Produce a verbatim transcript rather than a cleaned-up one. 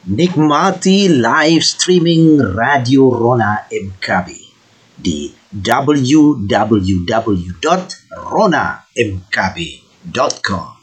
Nikmati live streaming Radio Rona M K B di w w w dot rona m k b dot com.